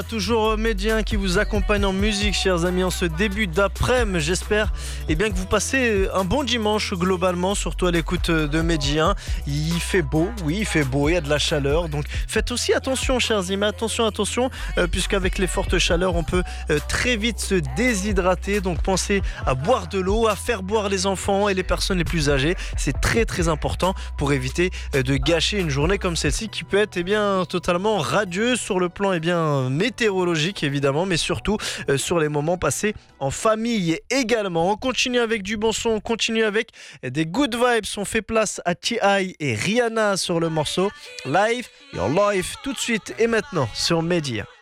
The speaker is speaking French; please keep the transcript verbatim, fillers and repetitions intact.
Toujours Médien qui vous accompagne en musique, chers amis, en ce début d'après-midi. J'espère eh bien, que vous passez un bon dimanche globalement, surtout à l'écoute de Médien. Il fait beau, oui, il fait beau, il y a de la chaleur. Donc faites aussi attention, chers amis, attention, attention, euh, puisqu'avec les fortes chaleurs, on peut euh, très vite se déshydrater. Donc pensez à boire de l'eau, à faire boire les enfants et les personnes les plus âgées. C'est très très important pour éviter euh, de gâcher une journée comme celle-ci qui peut être eh bien, totalement radieuse sur le plan eh bien, météorologique évidemment, mais surtout euh, sur les moments passés en famille également. On continue avec du bon son, on continue avec des good vibes. On fait place à T I et Rihanna sur le morceau Live Your Life tout de suite et maintenant sur Média.